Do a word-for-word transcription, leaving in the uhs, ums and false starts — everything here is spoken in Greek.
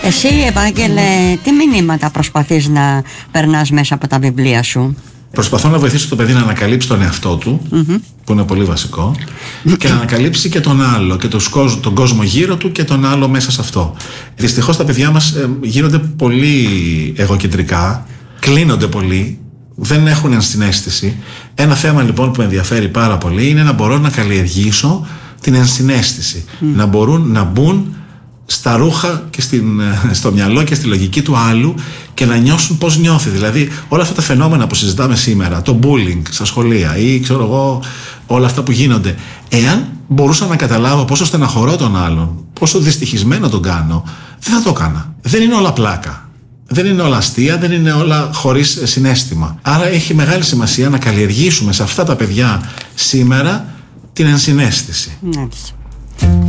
Εσύ, Ευάγγελε, τι μηνύματα προσπαθείς να περνάς μέσα από τα βιβλία σου? Προσπαθώ να βοηθήσω το παιδί να ανακαλύψει τον εαυτό του, mm-hmm. που είναι πολύ βασικό, και να ανακαλύψει και τον άλλο, και τον κόσμο γύρω του και τον άλλο μέσα σε αυτό. Δυστυχώς τα παιδιά μας ε, γίνονται πολύ εγωκεντρικά, κλείνονται πολύ, δεν έχουν ενσυναίσθηση. Ένα θέμα λοιπόν που με ενδιαφέρει πάρα πολύ είναι να μπορώ να καλλιεργήσω την ενσυναίσθηση. Mm. Να μπορούν να μπουν στα ρούχα και στην, στο μυαλό και στη λογική του άλλου και να νιώσουν πώς νιώθει. Δηλαδή όλα αυτά τα φαινόμενα που συζητάμε σήμερα, το bullying στα σχολεία ή ξέρω εγώ όλα αυτά που γίνονται, εάν μπορούσα να καταλάβω πόσο στεναχωρώ τον άλλον, πόσο δυστυχισμένο τον κάνω, δεν θα το έκανα. Δεν είναι όλα πλάκα. Δεν είναι όλα αστεία, δεν είναι όλα χωρίς συναίσθημα. Άρα έχει μεγάλη σημασία να καλλιεργήσουμε σε αυτά τα παιδιά σήμερα την ενσυναίσθηση. Mm.